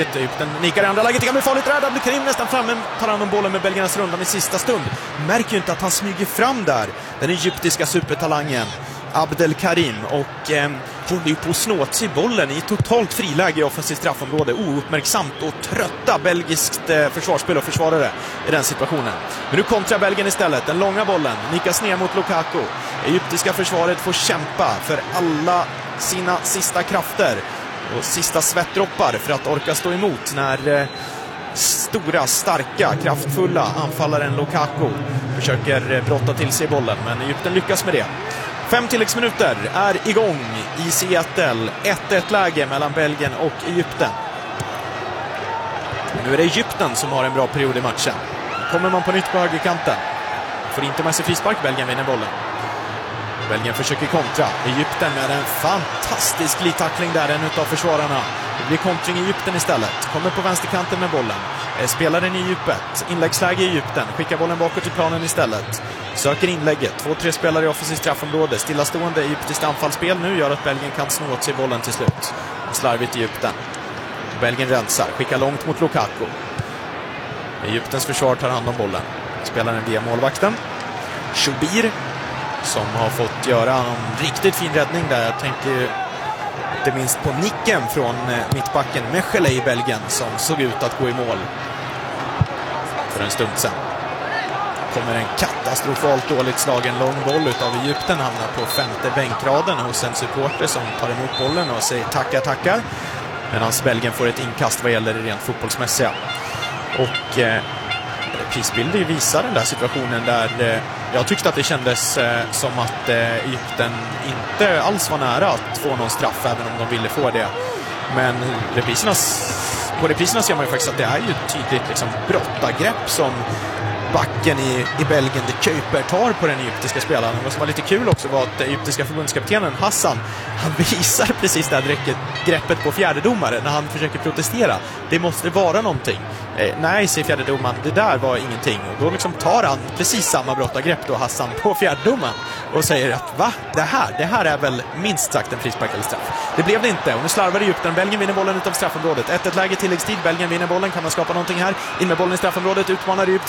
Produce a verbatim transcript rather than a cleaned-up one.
läget. Egypten nikar i andra läget. Det kan bli farligt där. Abdel Karim nästan framme. Tar hand om bollen med belgarnas rundan i sista stund. Märker ju inte att han smyger fram där. Den egyptiska supertalangen Abdel Karim. Och eh, håller ju på att snå åt sig bollen i totalt friläge i offensivt straffområde. Ouppmärksamt och trötta belgiskt eh, försvarsspel och försvarare i den situationen. Men nu kontrar Belgien istället. Den långa bollen nikas ner mot Lukaku. Egyptiska försvaret får kämpa för alla sina sista krafter och sista svettdroppar för att orka stå emot när eh, stora, starka, kraftfulla anfallaren Lukaku försöker eh, brotta till sig bollen. Men Egypten lyckas med det. Fem tilläggsminuter är igång i Seattle. ett ett läge mellan Belgien och Egypten. Nu är det Egypten som har en bra period i matchen. Kommer man på nytt på högerkanten. Får inte med sig frispark, Belgien vinner bollen. Belgien försöker kontra. Egypten med en fantastisk glidtackling där, en utav försvararna. Det blir kontring i Egypten istället. Kommer på vänsterkanten med bollen. Spelaren i djupet. Inläggsläge i Egypten. Skickar bollen bakåt i planen istället. Söker inlägget. Två, tre spelare i offensivt straffområde. Stillastående egyptiskt anfallsspel nu gör att Belgien kan snå åt sig bollen till slut. Slarvigt i Egypten. Belgien rensar. Skickar långt mot Lukaku. Egyptens försvar tar hand om bollen. Spelaren via målvakten. Shubir. Som har fått göra en riktigt fin räddning där. Jag tänker inte minst på nicken från mittbacken Mechele i Belgien som såg ut att gå i mål för en stund sedan. Kommer en katastrofalt dåligt slagen lång boll utav Egypten, hamnar på femte bänkraden hos en supporter som tar emot bollen och säger tackar, tackar. Medan Belgien får ett inkast vad gäller det rent fotbollsmässiga. Och eh, prisbilder visar den där situationen där eh, jag tyckte att det kändes eh, som att eh, Egypten inte alls var nära att få någon straff även om de ville få det. Men repriserna, på repriserna ser man ju faktiskt att det är ju tydligt liksom brottagrepp som backen i, i Belgien, de Kuiper, tar på den egyptiska spelaren. Vad som var lite kul också var att egyptiska förbundskaptenen Hassan, han visar precis det här greppet, greppet på fjärdedomare när han försöker protestera. Det måste vara någonting. Eh, nej, säger fjärdedomaren, det där var ingenting. Och då liksom tar han precis samma brottagrepp då, Hassan, på fjärdedomaren och säger att va? Det här, det här är väl minst sagt en frispark eller straff. Det blev det inte och nu slarvar Egypten. Belgien vinner bollen utanför straffområdet. ett ett läge tilläggstid. Belgien vinner bollen. Kan man skapa någonting här? In med bollen i straffområdet. Utmanar Egypten.